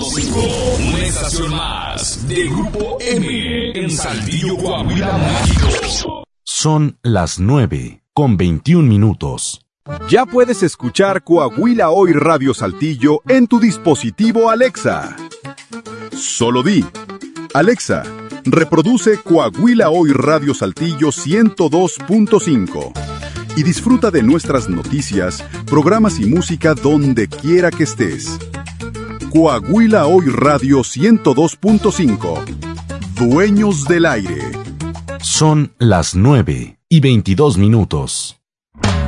102.5, una estación más de Grupo M en Saltillo, Coahuila, México. Son las 9:21. Ya puedes escuchar Coahuila Hoy Radio Saltillo en tu dispositivo Alexa. Solo di: Alexa, reproduce Coahuila Hoy Radio Saltillo 102.5 y disfruta de nuestras noticias, programas y música donde quiera que estés. Coahuila Hoy Radio 102.5. Dueños del aire. Son las 9:22.